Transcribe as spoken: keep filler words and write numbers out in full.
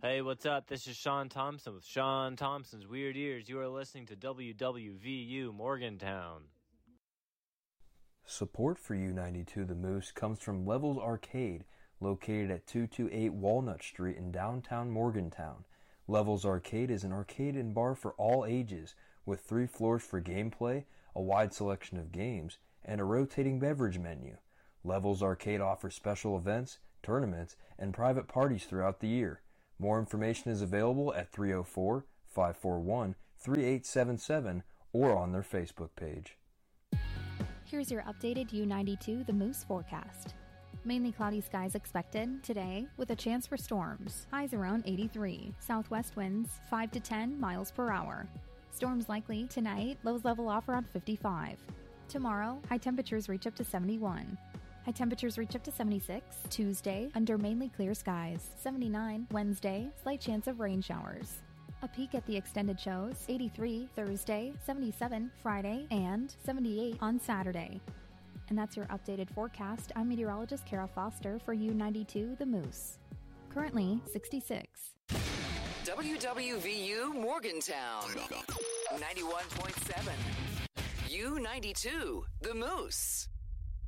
Hey, what's up? This is Sean Thompson with Sean Thompson's Weird Ears. You are listening to W W V U Morgantown. Support for U ninety-two The Moose comes from Levels Arcade, located at two twenty-eight Walnut Street in downtown Morgantown. Levels Arcade is an arcade and bar for all ages, with three floors for gameplay, a wide selection of games, and a rotating beverage menu. Levels Arcade offers special events, tournaments, and private parties throughout the year. More information is available at three oh four, five four one, three eight seven seven or on their Facebook page. Here's your updated U ninety-two The Moose forecast. Mainly cloudy skies expected today with a chance for storms. Highs around eighty-three. Southwest winds five to ten miles per hour. Storms likely tonight. Lows level off around fifty-five. Tomorrow, high temperatures reach up to seventy-one. High temperatures reach up to seventy-six. Tuesday, under mainly clear skies. seventy-nine. Wednesday, slight chance of rain showers. A peek at the extended shows. eighty-three Thursday, seventy-seven Friday, and seventy-eight on Saturday. And that's your updated forecast. I'm meteorologist Kara Foster for U ninety-two The Moose. Currently sixty-six. W W V U Morgantown ninety-one point seven. U ninety-two The Moose.